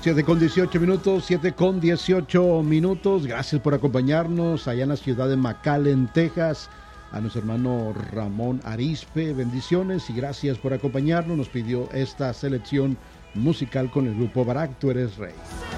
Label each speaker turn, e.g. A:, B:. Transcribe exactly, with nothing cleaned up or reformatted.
A: siete con dieciocho minutos, siete con dieciocho minutos. Gracias por acompañarnos allá en la ciudad de McAllen, Texas. A nuestro hermano Ramón Arispe, bendiciones y gracias por acompañarnos. Nos pidió esta selección musical con el grupo Barak, Tú Eres Rey.